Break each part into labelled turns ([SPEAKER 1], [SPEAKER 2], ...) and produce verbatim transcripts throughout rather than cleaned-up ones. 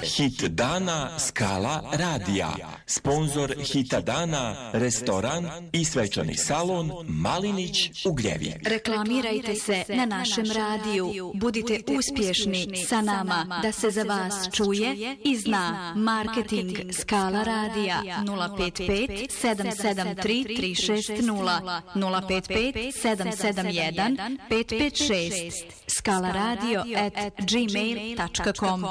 [SPEAKER 1] Hit dana Skala radija. Sponzor Hita dana restoran i svečani salon Malinić Ugljevik.
[SPEAKER 2] Reklamirajte se na našem radiju. Budite uspješni sa nama da se za vas čuje i zna. Marketing Skala radija nula pet pet sedam sedam tri tri šest nula nula pet pet sedam sedam jedan pet pet šest skala radio at gmail dot com.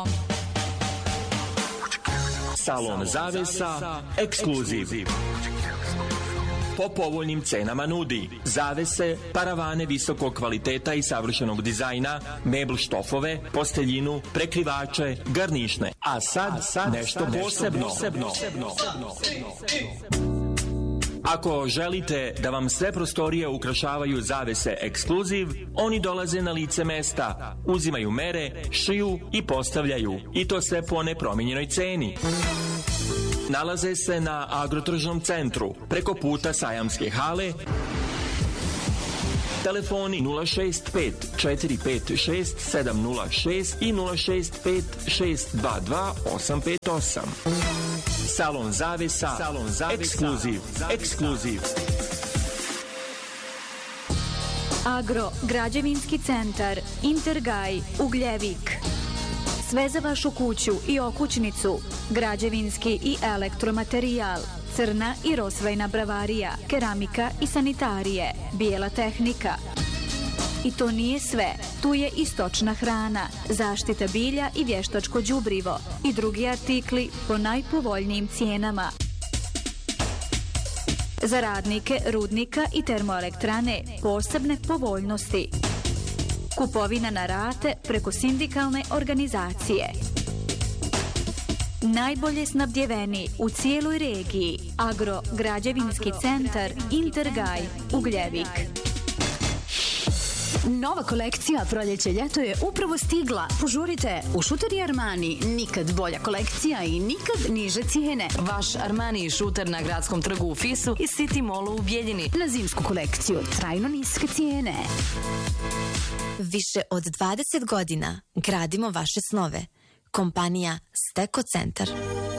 [SPEAKER 1] Salon zavesa Ekskluziv. Po povoljnim cenama nudi zavese, paravane visokog kvaliteta i savršenog dizajna, mebl štofove, posteljinu, prekrivače, garnišne. A sad, sad nešto posebno. Ako želite da vam sve prostorije ukrašavaju zavese Ekskluziv, oni dolaze na lice mesta, uzimaju mere, šiju i postavljaju. I to sve po nepromijenjenoj ceni. Nalaze se na Agrotržnom centru, preko puta Sajamske hale. Telefoni nula šest pet četiri pet šest sedam nula šest i nula šest pet šest dva dva osam pet osam. Salon zavesa, Salon zavesa Ekskluziv, Ekskluziv.
[SPEAKER 2] Agro, građevinski centar, Intergaj, Ugljevik. Sve za vašu kuću i okućnicu, građevinski i elektromaterijal, crna i rosvejna bravarija, keramika i sanitarije, bijela tehnika. I to nije sve, tu je i stočna hrana, zaštita bilja i vještačko đubrivo i drugi artikli po najpovoljnijim cijenama. Za radnike rudnika i termoelektrane posebne povoljnosti. Kupovina na rate preko sindikalne organizacije. Najbolje snabdjeveni u cijeloj regiji. Agro, građevinski centar, Intergaj, Ugljevik.
[SPEAKER 3] Nova kolekcija proljeće ljeto je upravo stigla. Požurite, u Šuteri Armani nikad bolja kolekcija i nikad niže cijene.
[SPEAKER 4] Vaš Armani šuter na Gradskom trgu u Fisu i City Mallu u Bijeljini.
[SPEAKER 3] Na zimsku kolekciju trajno niske cijene.
[SPEAKER 5] Više od dvadeset godina gradimo vaše snove. Kompanija Steko Centar.